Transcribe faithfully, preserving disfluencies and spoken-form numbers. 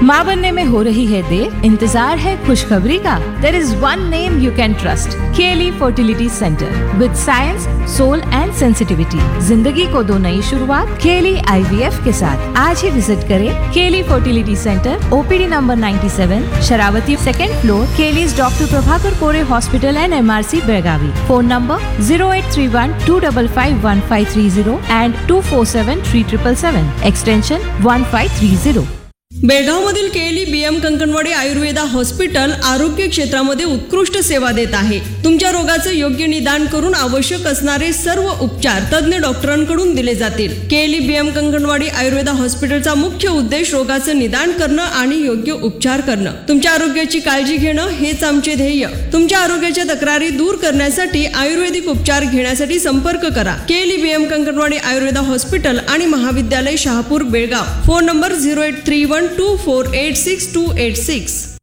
माँ बनने में हो रही है देर, इंतजार है खुशखबरी का। There is one name you can trust, केली फर्टिलिटी सेंटर विद साइंस, सोल एंड सेंसिटिविटी। जिंदगी को दो नई शुरुआत केली आईवीएफ के साथ। आज ही विजिट करें केली फर्टिलिटी सेंटर, ओपीडी नंबर सत्तानवे, Sharavati second floor, केलीज doctor Prabhakar Kore hospital end MRC Belagavi. Phone number zero eight three one two five five one five three zero and to four seven three triple seven, extension one five three zero. बेळगावमधील केली BM Kankanwadi Ayurveda hospital आरोग्य क्षेत्रामध्ये उत्कृष्ट सेवा देत आहे। तुमच्या रोगाचं योग्य निदान करून आवश्यक असणारे सर्व उपचार तज्ञ डॉक्टरांकडून दिले जातील। केली बीएम कंकणवाडी आयुर्वेदा हॉस्पिटलचा मुख्य उद्देश रोगाचं निदान करणं आणि योग्य उपचार करणं। तुमच्या आरोग्याची काळजी घेणं हेच आमचे ध्येय। तुमच्या आरोग्याच्या तक्रारी दूर करण्यासाठी आयुर्वेदिक उपचार घेण्यासाठी संपर्क करा। केली बीएम कंकणवाडी आयुर्वेदा हॉस्पिटल आणि महाविद्यालय Shahapur Belgaum. Phone number zero eight three one two four eight six to eight six.